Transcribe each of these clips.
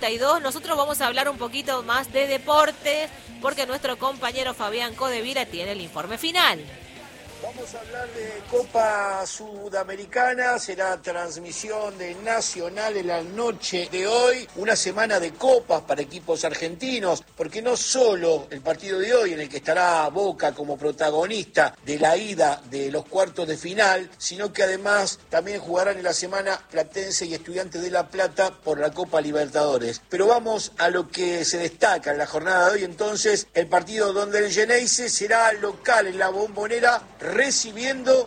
Nosotros vamos a hablar un poquito más de deportes porque nuestro compañero Fabián Codevira tiene el informe final. Vamos a hablar de Copa Sudamericana, será transmisión de Nacional en la noche de hoy, una semana de copas para equipos argentinos, porque no solo el partido de hoy en el que estará Boca como protagonista de la ida de los cuartos de final, sino que además también jugarán en la semana Platense y Estudiantes de La Plata por la Copa Libertadores. Pero vamos a lo que se destaca en la jornada de hoy entonces, el partido donde el Geneise será local en la Bombonera, recibiendo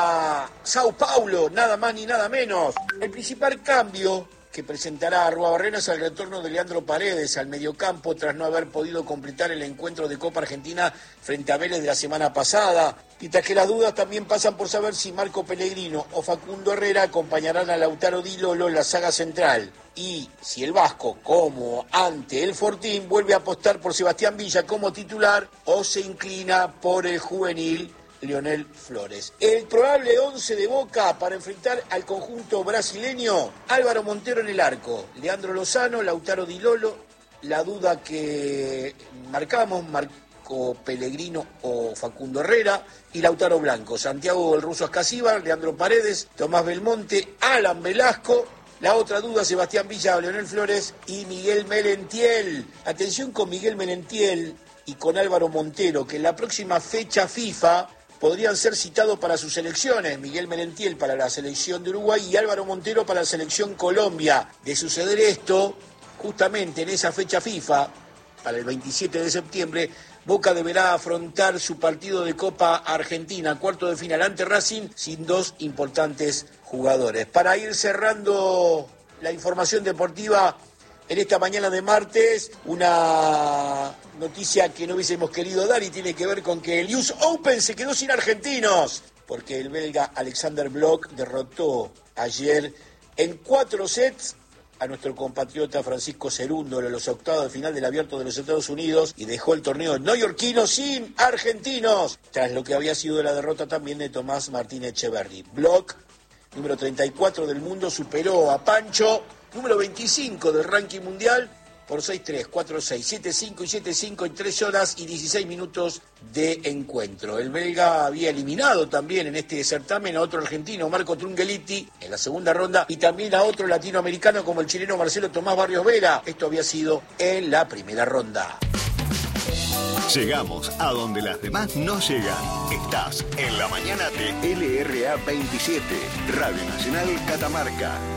a Sao Paulo, nada más ni nada menos. El principal cambio que presentará Arruabarrena es el retorno de Leandro Paredes al mediocampo tras no haber podido completar el encuentro de Copa Argentina frente a Vélez de la semana pasada. Y tras que las dudas también pasan por saber si Marco Pellegrino o Facundo Herrera acompañarán a Lautaro Di Lolo en la saga central. Y si el Vasco, como ante el Fortín, vuelve a apostar por Sebastián Villa como titular o se inclina por el juvenil Lionel Flores. El probable 11 de Boca para enfrentar al conjunto brasileño: Álvaro Montero en el arco, Leandro Lozano, Lautaro Di Lolo, la duda que marcamos, Marco Pellegrino o Facundo Herrera, y Lautaro Blanco, Santiago el Ruso Ascasíbar, Leandro Paredes, Tomás Belmonte, Alan Velasco. La otra duda, Sebastián Villa, Leonel Flores y Miguel Merentiel. Atención con Miguel Merentiel y con Álvaro Montero, que en la próxima fecha FIFA podrían ser citados para sus selecciones. Miguel Merentiel para la selección de Uruguay y Álvaro Montero para la selección Colombia. De suceder esto, justamente en esa fecha FIFA, para el 27 de septiembre, Boca deberá afrontar su partido de Copa Argentina, cuarto de final ante Racing, sin dos importantes jugadores. Para ir cerrando la información deportiva en esta mañana de martes, una noticia que no hubiésemos querido dar y tiene que ver con que el US Open se quedó sin argentinos, porque el belga Alexander Bloch derrotó ayer en 4 sets a nuestro compatriota Francisco Cerúndolo en los octavos de final del Abierto de los Estados Unidos y dejó el torneo neoyorquino sin argentinos, tras lo que había sido la derrota también de Tomás Martín Echeverry. Bloch, número 34 del mundo, superó a Pancho, número 25 del ranking mundial, por 6-3, 4-6, 7-5 y 7-5 en 3 horas y 16 minutos de encuentro. El belga había eliminado también en este certamen a otro argentino, Marco Trungelliti, en la segunda ronda, y también a otro latinoamericano como el chileno Marcelo Tomás Barrios Vera. Esto había sido en la primera ronda. Llegamos a donde las demás no llegan. Estás en la mañana de LRA 27, Radio Nacional Catamarca.